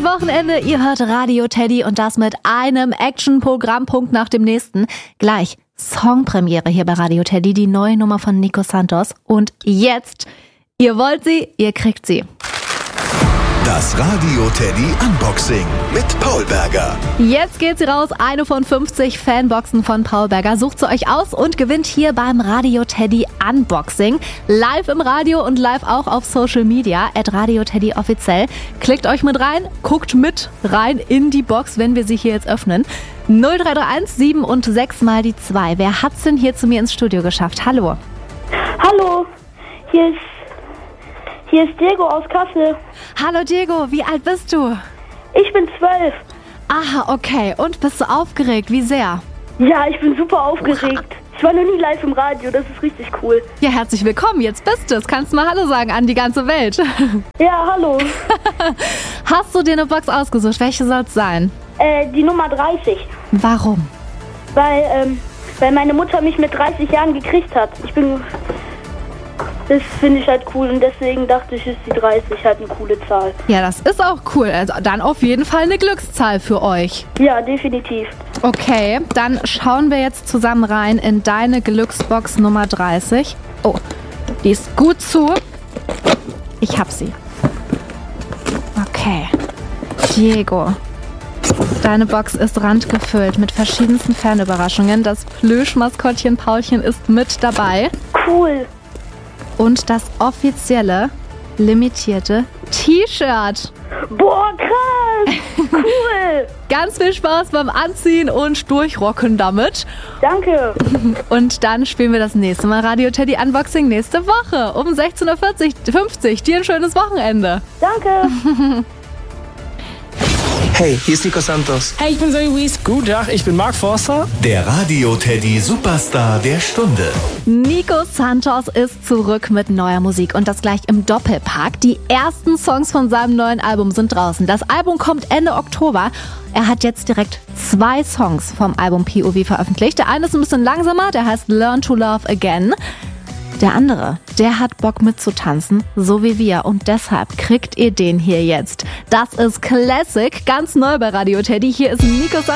Wochenende. Ihr hört Radio Teddy und das mit einem Action-Programmpunkt nach dem nächsten. Gleich Songpremiere hier bei Radio Teddy, die neue Nummer von Nico Santos. Und jetzt, ihr wollt sie, ihr kriegt sie. Das Radio Teddy Unboxing mit Paul Berger. Jetzt geht sie raus, eine von 50 Fanboxen von Paul Berger. Sucht sie euch aus und gewinnt hier beim Radio Teddy Unboxing. Live im Radio und live auch auf Social Media, @Radio Teddy offiziell. Klickt euch mit rein, guckt mit rein in die Box, wenn wir sie hier jetzt öffnen. 0331 7 und 6 mal die 2. Wer hat's denn hier zu mir ins Studio geschafft? Hallo. Hallo, hier ist Diego aus Kassel. Hallo Diego, wie alt bist du? Ich bin 12. Aha, okay. Und bist du aufgeregt? Wie sehr? Ja, ich bin super aufgeregt. Ich war noch nie live im Radio, das ist richtig cool. Ja, herzlich willkommen, jetzt bist du es. Kannst du mal Hallo sagen an die ganze Welt. Ja, hallo. Hast du dir eine Box ausgesucht? Welche soll es sein? Die Nummer 30. Warum? Weil meine Mutter mich mit 30 Jahren gekriegt hat. Das finde ich halt cool und deswegen dachte ich, ist die 30 halt eine coole Zahl. Ja, das ist auch cool. Also dann auf jeden Fall eine Glückszahl für euch. Ja, definitiv. Okay, dann schauen wir jetzt zusammen rein in deine Glücksbox Nummer 30. Oh, die ist gut zu. Ich hab sie. Okay. Diego, deine Box ist randgefüllt mit verschiedensten Fanüberraschungen. Das Plüschmaskottchen Paulchen ist mit dabei. Cool. Und das offizielle, limitierte T-Shirt. Boah, krass. Cool. Ganz viel Spaß beim Anziehen und Durchrocken damit. Danke. Und dann spielen wir das nächste Mal Radio Teddy Unboxing nächste Woche um 16:50 Uhr. Dir ein schönes Wochenende. Danke. Hey, hier ist Nico Santos. Hey, ich bin Zoe Wies. Guten Tag, ich bin Mark Forster. Der Radio Teddy Superstar der Stunde. Nico Santos ist zurück mit neuer Musik und das gleich im Doppelpack. Die ersten Songs von seinem neuen Album sind draußen. Das Album kommt Ende Oktober. Er hat jetzt direkt 2 Songs vom Album POV veröffentlicht. Der eine ist ein bisschen langsamer, der heißt Learn to Love Again. Der andere, der hat Bock mitzutanzen, so wie wir. Und deshalb kriegt ihr den hier jetzt. Das ist Classic, ganz neu bei Radio Teddy. Hier ist Nico Santos.